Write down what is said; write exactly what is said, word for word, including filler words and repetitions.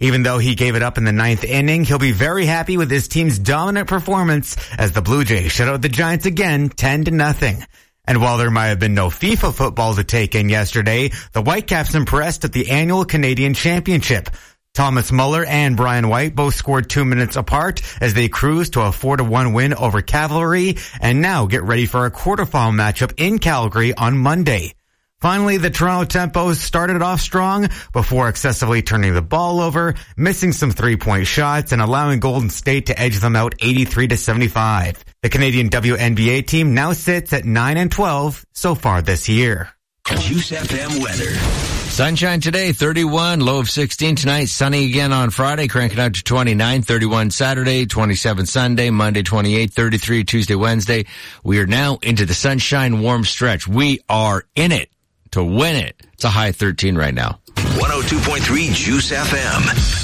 Even though he gave it up in the ninth inning, he'll be very happy with his team's dominant performance as the Blue Jays shut out the Giants again ten to nothing. And while there might have been no FIFA football to take in yesterday, the Whitecaps impressed at the annual Canadian Championship. Thomas Muller and Brian White both scored two minutes apart as they cruised to a four to one win over Cavalry and now get ready for a quarterfinal matchup in Calgary on Monday. Finally, the Toronto Tempos started off strong before excessively turning the ball over, missing some three-point shots, and allowing Golden State to edge them out eighty-three to seventy-five. The Canadian W N B A team now sits at nine and twelve so far this year. Juice F M weather. Sunshine today, thirty-one, low of sixteen tonight, sunny again on Friday, cranking out to twenty-nine, thirty-one Saturday, twenty-seven Sunday, Monday twenty-eight, thirty-three Tuesday, Wednesday. We are now into the sunshine warm stretch. We are in it to win it. It's a high thirteen right now. one oh two point three Juice F M.